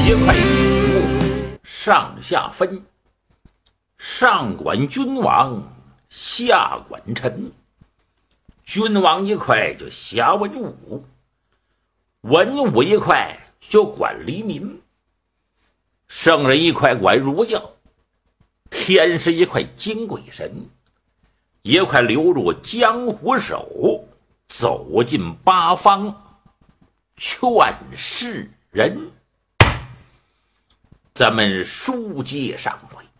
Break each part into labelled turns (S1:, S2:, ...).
S1: 一块醒目上下分，上管君王，下管臣。君王一块就下文武，文武一块就管黎民，圣人一块管儒教，天师一块经鬼神，一块流入江湖手，走进八方劝世人。咱们书接上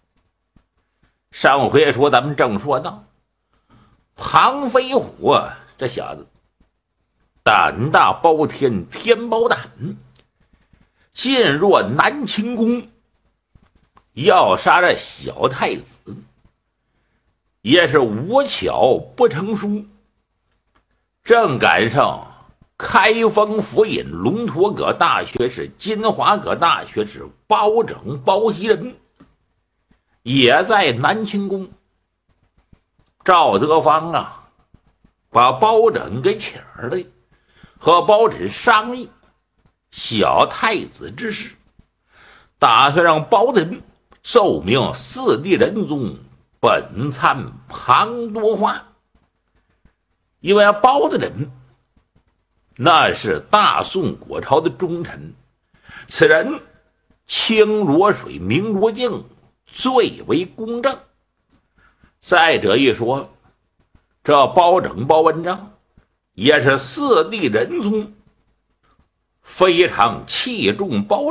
S1: 回说咱们正说到庞飞虎这小子胆大包天，天包胆，进入南清宫要杀这小太子，也是无巧不成书，正赶上开封府尹龙图阁大学士、金华阁大学士包拯、包袭人也在南清宫。赵德芳啊，把包拯给请来，和包拯商议小太子之事，打算让包拯奏明四帝仁宗本参庞多话。因为包大人那是大宋国朝的忠臣，此人清如水，明如镜，最为公正。再者一说，这包拯包文章也是四帝仁宗非常器重包